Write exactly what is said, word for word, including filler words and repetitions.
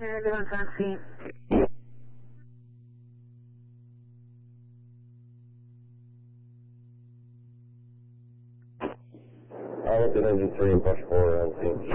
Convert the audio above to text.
Negative on Foxy. I'll look at engine three and push four L T.